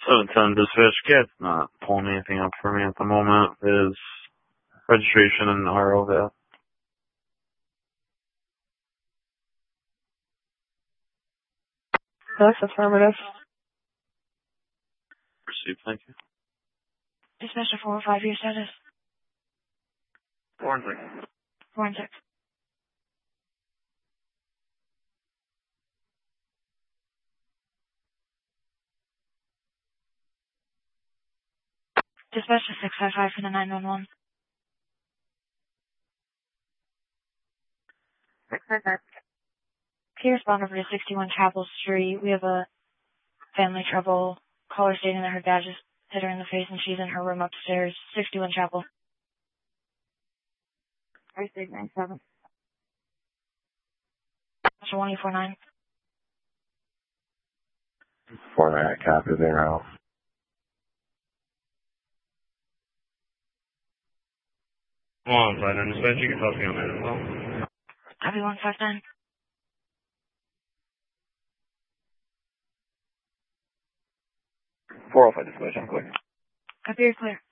710 dispatch, Cat's not pulling anything up for me at the moment. His registration and ROV. That's affirmative. Received, thank you. Dispatcher 405, your status? 4 and 6. 4 and 6. Dispatcher 655 for the 911. 655. Can you respond over to 61 Chapel Street? We have a family trouble. Caller stating that her dad just hit her in the face and she's in her room upstairs. 61 Chapel. 3697. Dispatcher 1849. 49, copy there. On side, and dispatch, you can talk to me on that as well. Copy 159. 405 dispatch, I'm clear. Copy, you're clear.